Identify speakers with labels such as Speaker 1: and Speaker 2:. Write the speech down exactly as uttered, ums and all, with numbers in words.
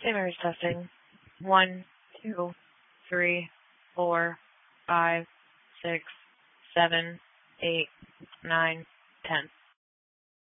Speaker 1: Saint Mary's testing. One, two, three, four, five, six, seven, eight, nine, ten.